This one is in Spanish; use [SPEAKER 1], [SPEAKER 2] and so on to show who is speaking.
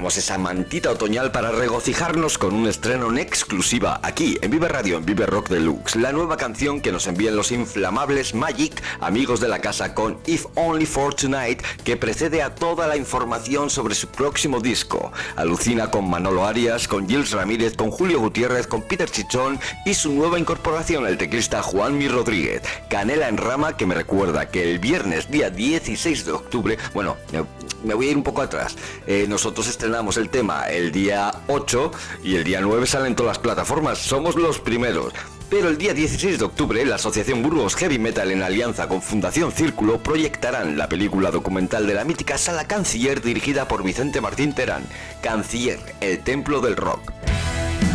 [SPEAKER 1] Sacamos esa mantita otoñal para regocijarnos con un estreno en exclusiva aquí en Vive Radio, en Vive Rock Deluxe. La nueva canción que nos envían los inflamables Magic, amigos de la casa, con If Only for Tonight, que precede a toda la información sobre su próximo disco. Alucina con Manolo Arias, con Gilles Ramírez, con Julio Gutiérrez, con Peter Chichón y su nueva incorporación, el teclista Juanmi Rodríguez. Canela en rama, que me recuerda que el viernes día 16 de octubre, bueno, me voy a ir un poco atrás, nosotros estrenamos el tema el día 8 y el día 9 salen todas las plataformas, somos los primeros. Pero el día 16 de octubre, la Asociación Burgos Heavy Metal, en alianza con Fundación Círculo, proyectarán la película documental de la mítica Sala Canciller, dirigida por Vicente Martín Terán, Canciller, el templo del rock.